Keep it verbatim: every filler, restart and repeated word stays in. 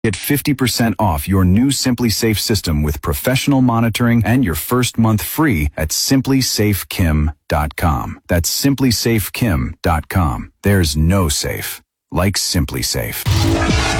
Get fifty percent off your new Simply Safe system with professional monitoring and your first month free at simply safe kim dot com. That's simply safe kim dot com. There's no safe like Simply Safe.